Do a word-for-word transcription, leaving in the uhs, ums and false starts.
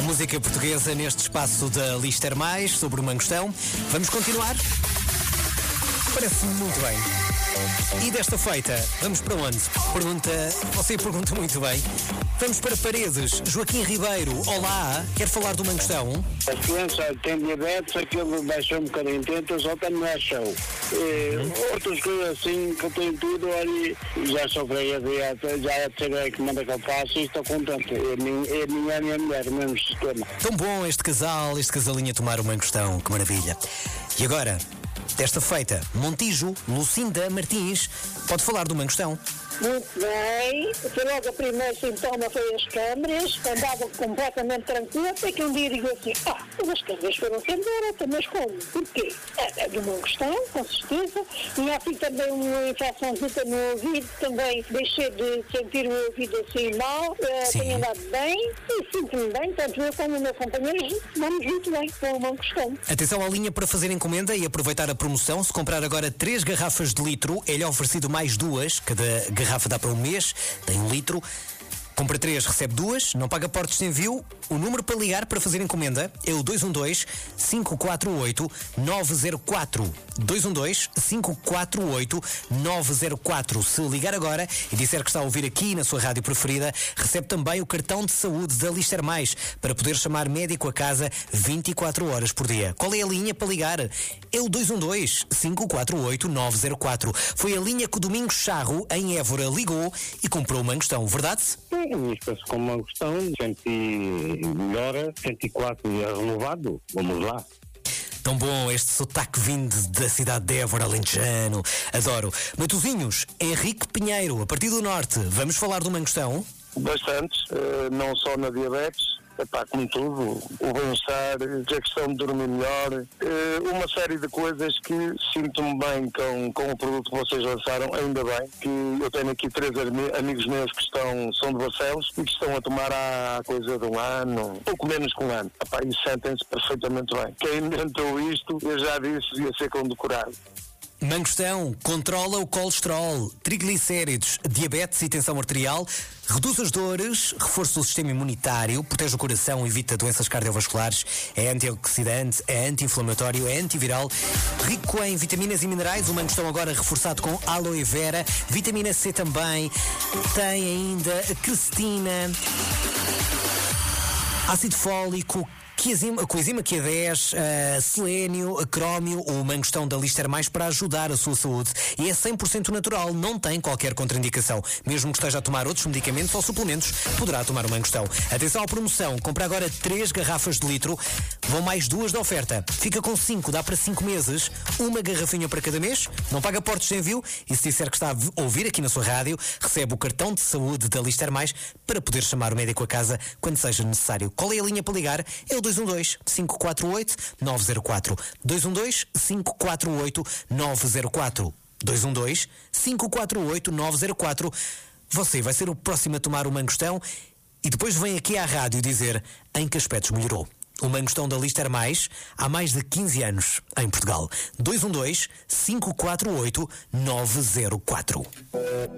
música portuguesa neste espaço da Lister Mais, sobre o Mangostão. Vamos continuar? Parece-me muito bem. E desta feita, vamos para onde? Pergunta, você pergunta muito bem. Vamos para Paredes. Joaquim Ribeiro, olá, quer falar do Mangostão? A criança tem diabetes, aquilo baixou um bocadinho, tenta, só tem mais show. Uhum. Outras coisas assim, que eu tenho tudo, olha, já sofrei a dieta, já é a terceira que manda que eu faço e estou contente. É a minha, é a minha, a minha mulher, o mesmo sistema. Tão bom este casal, este casalinho a tomar o Mangostão, que maravilha. E agora, desta feita, Montijo, Lucinda Martins, pode falar do Mangostão? Muito bem, foi logo o primeiro sintoma foi as câmeras, andava completamente tranquila, até que um dia digo assim, ah, mas as câmeras foram-se embora, mas como? Porquê? É, é do Mangostão, com certeza, e assim também uma infecçãozita no ouvido, também deixei de sentir o ouvido assim mal, uh, tenho andado bem, e sinto-me bem, tanto eu como o meu companheiro, vamos muito bem com o Mangostão. Atenção à linha para fazer encomenda e aproveitar a promoção, se comprar agora três garrafas de litro, é-lhe oferecido mais duas, cada garrafa garrafa dá para um mês, tem um litro. Compra três, recebe duas, não paga portos de envio. O número para ligar para fazer encomenda é o dois um dois, cinco quatro oito, nove zero quatro. dois um dois, cinco quatro oito, nove zero quatro. Se ligar agora e disser que está a ouvir aqui na sua rádio preferida, recebe também o cartão de saúde da Lister Mais para poder chamar médico a casa vinte e quatro horas por dia. Qual é a linha para ligar? É o dois um dois, cinco quatro oito, nove zero quatro. Foi a linha que o Domingos Charro, em Évora, ligou e comprou o Mangostão, verdade? Sim, isto com o Mangostão, cento e melhora, cento e quatro é renovado, vamos lá. Tão bom este sotaque vindo da cidade de Évora, alentejano. Adoro. Matosinhos, Henrique Pinheiro, a partir do norte, vamos falar do Mangostão? Bastantes, uh, não só na diabetes, epá, como tudo, o bem-estar, a questão de dormir melhor, uh, uma série de coisas que sinto-me bem com, com o produto que vocês lançaram, ainda bem, que eu tenho aqui três amigos meus que estão, são de Barcelos e que estão a tomar há coisa de um ano, pouco menos que um ano, epá, e sentem-se perfeitamente bem. Quem inventou isto, eu já disse, devia ser condecorado. Mangostão controla o colesterol, triglicéridos, diabetes e tensão arterial, reduz as dores, reforça o sistema imunitário, protege o coração, evita doenças cardiovasculares, é antioxidante, é anti-inflamatório, é antiviral, rico em vitaminas e minerais. O Mangostão agora reforçado com aloe vera, vitamina C também, tem ainda a quercetina, ácido fólico, coenzima Q dez, uh, selênio, crómio, o Mangostão da Lister Mais para ajudar a sua saúde. E é cem por cento natural, não tem qualquer contraindicação. Mesmo que esteja a tomar outros medicamentos ou suplementos, poderá tomar o Mangostão. Atenção à promoção, compra agora três garrafas de litro, vão mais duas da oferta. Fica com cinco, dá para cinco meses, uma garrafinha para cada mês, não paga portos de envio e se disser que está a ouvir aqui na sua rádio, recebe o cartão de saúde da Lister Mais para poder chamar o médico a casa quando seja necessário. Qual é a linha para ligar? É o dois um dois, cinco quatro oito, nove zero quatro. dois um dois, cinco quatro oito, nove zero quatro. dois um dois, cinco quatro oito, nove zero quatro. Você vai ser o próximo a tomar o Mangostão e depois vem aqui à rádio dizer em que aspectos melhorou. O Mangostão da Lister Mais há mais de quinze anos em Portugal. dois um dois, cinco quatro oito, nove zero quatro.